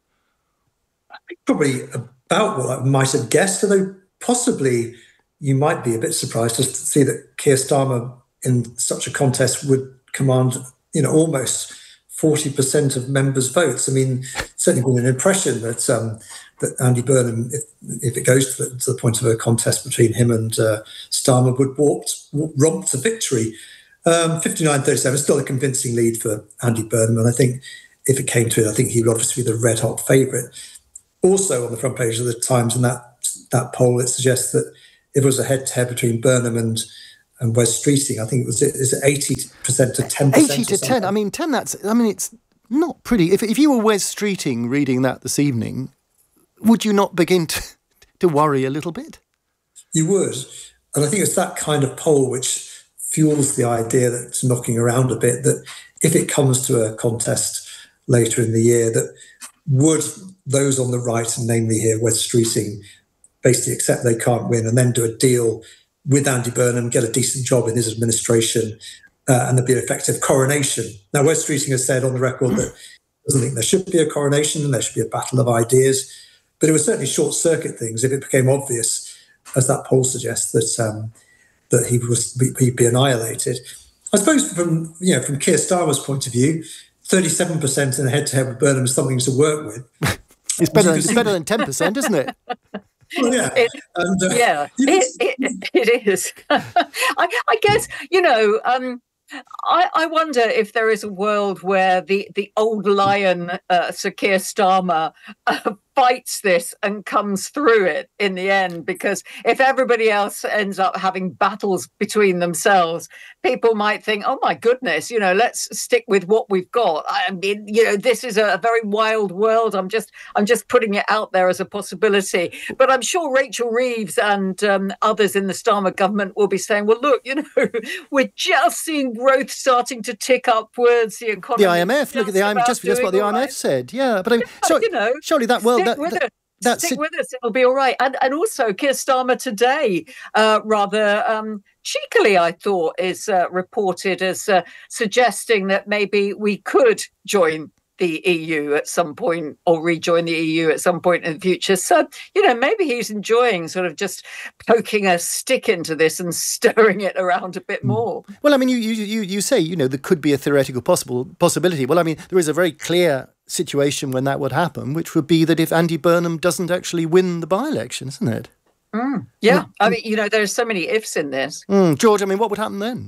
Probably about what I might have guessed, although possibly you might be a bit surprised just to see that Keir Starmer in such a contest would command, almost 40% of members' votes. I mean, certainly been an impression that that Andy Burnham, if it goes to the point of a contest between him and Starmer, would romp to victory. 59-37 is still a convincing lead for Andy Burnham, and I think if it came to it, I think he would obviously be the red-hot favourite. Also on the front page of the Times in that poll, it suggests that if it was a head-to-head between Burnham and Wes Streeting, I think is it 80% to 10%? 80 to 10. I mean, 10. It's not pretty. If you were Wes Streeting reading that this evening, would you not begin to worry a little bit? You would, and I think it's that kind of poll which fuels the idea that's knocking around a bit, that if it comes to a contest later in the year, that would those on the right, and namely here Wes Streeting, basically accept they can't win and then do a deal with Andy Burnham, get a decent job in his administration, and there'd be an effective coronation. Now, Wes Streeting has said on the record that he doesn't think there should be a coronation and there should be a battle of ideas, but it would certainly short-circuit things if it became obvious, as that poll suggests, that he'd be annihilated. I suppose from Keir Starmer's point of view, 37% in a head-to-head with Burnham is something to work with. It's better than 10%, isn't it? Well, yeah. It is. I guess, I wonder if there is a world where the old lion, Sir Keir Starmer, fights this and comes through it in the end, because if everybody else ends up having battles between themselves, people might think, oh my goodness, let's stick with what we've got. I mean, this is a very wild world. I'm just putting it out there as a possibility. But I'm sure Rachel Reeves and others in the Starmer government will be saying, well, look, we're just seeing growth starting to tick upwards. The economy. The IMF, look at the IMF, just what the IMF said. Yeah, but I mean, surely that world. Stick with us, it'll be all right. And also, Keir Starmer today, rather cheekily, I thought, is reported as suggesting that maybe we could join the EU at some point, or rejoin the EU at some point in the future. So, maybe he's enjoying sort of just poking a stick into this and stirring it around a bit more. Well, I mean, you say, there could be a theoretical possibility. Well, I mean, there is a very clear situation when that would happen, which would be that if Andy Burnham doesn't actually win the by-election, isn't it? Yeah. I mean, there's so many ifs in this. George, I mean, what would happen then?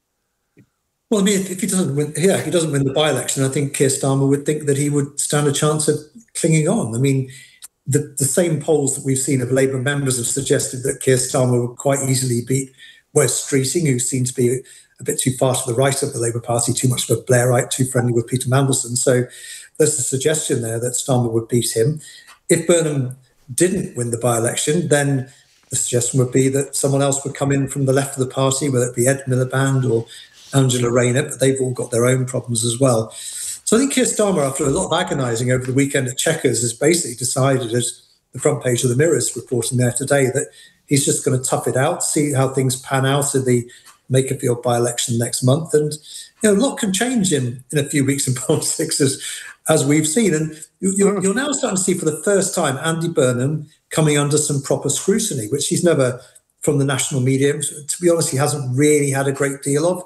Well, I mean, if he doesn't win, if he doesn't win the by-election, I think Keir Starmer would think that he would stand a chance of clinging on. I mean, the same polls that we've seen of Labour members have suggested that Keir Starmer would quite easily beat Wes Streeting, who seems to be a bit too far to the right of the Labour Party, too much of a Blairite, too friendly with Peter Mandelson. So there's a suggestion there that Starmer would beat him. If Burnham didn't win the by-election, then the suggestion would be that someone else would come in from the left of the party, whether it be Ed Miliband or Angela Rayner, but they've all got their own problems as well. So I think Keir Starmer, after a lot of agonising over the weekend at Chequers, has basically decided, as the front page of the Mirror is reporting there today, that he's just going to tough it out, see how things pan out in the Makerfield by-election next month. And a lot can change in a few weeks in politics, as we've seen. And you're now starting to see for the first time Andy Burnham coming under some proper scrutiny, which he's never, from the national media, to be honest, he hasn't really had a great deal of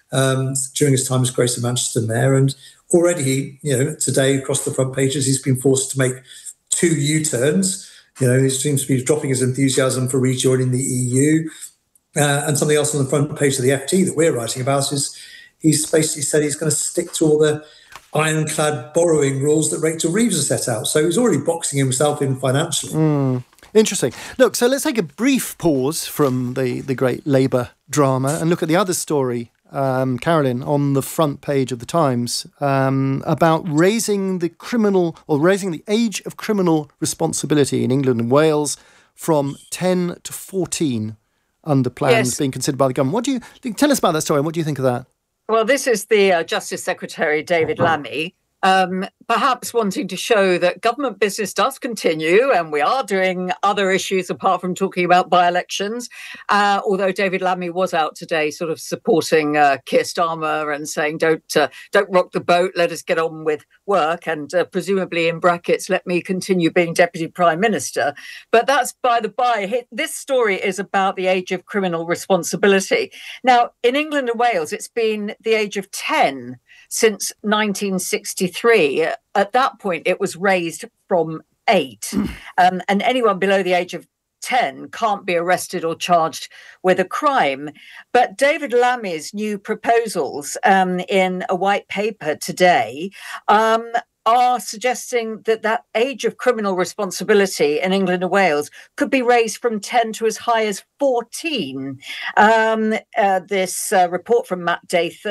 during his time as Greater Manchester Mayor. And already, today across the front pages, he's been forced to make 2 U-turns. He seems to be dropping his enthusiasm for rejoining the EU. And something else on the front page of the FT that we're writing about is he's basically said he's going to stick to all the ironclad borrowing rules that Rachel Reeves has set out. So he's already boxing himself in financially. Interesting. Look, so let's take a brief pause from the great Labour drama and look at the other story Carolyn, on the front page of the Times about raising the age of criminal responsibility in England and Wales from 10 to 14 under plans being considered by the government. Tell us about that story and what do you think of that? Well, this is the Justice Secretary, David Lammy, perhaps wanting to show that government business does continue and we are doing other issues apart from talking about by-elections. Although David Lammy was out today sort of supporting Keir Starmer and saying, don't rock the boat, let us get on with work, and presumably in brackets, let me continue being Deputy Prime Minister. But that's by the by. This story is about the age of criminal responsibility. Now, in England and Wales, it's been the age of 10 since 1963. At that point, it was raised from 8. And anyone below the age of 10 can't be arrested or charged with a crime. But David Lammy's new proposals in a white paper today are suggesting that age of criminal responsibility in England and Wales could be raised from 10 to as high as 14. This report from Matt Day